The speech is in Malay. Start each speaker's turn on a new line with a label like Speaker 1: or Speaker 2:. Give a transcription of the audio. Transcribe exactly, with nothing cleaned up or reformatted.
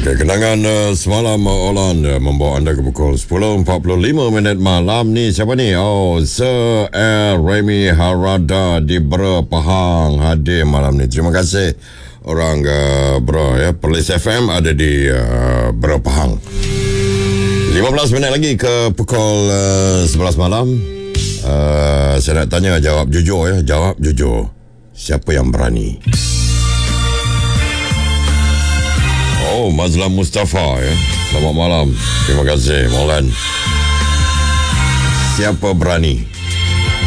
Speaker 1: Okey, kenangan uh, semalam uh, Olan uh, membawa anda ke pukul sepuluh empat puluh lima minit malam ni. Siapa ni? Oh, Sir L. Remy Harada di Bro Pahang hadir malam ni. Terima kasih orang uh, Bro ya. Perlis F M ada di uh, Bro Pahang. lima belas minit lagi ke pukul uh, sebelas malam. Uh, saya nak tanya, jawab jujur ya. Jawab jujur. Siapa yang berani? Oh, Mazlan Mustafa ya. Selamat malam. Terima kasih, Maulan. Siapa berani?